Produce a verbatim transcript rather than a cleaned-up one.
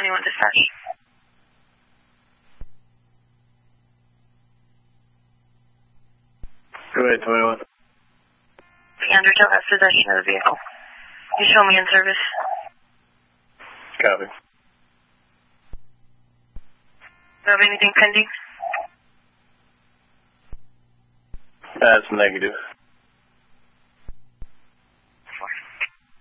twenty-one dispatch. Go ahead, twenty-one. Andertail has possession of the vehicle. You show me in service. Copy. Do you have anything pending? That's negative.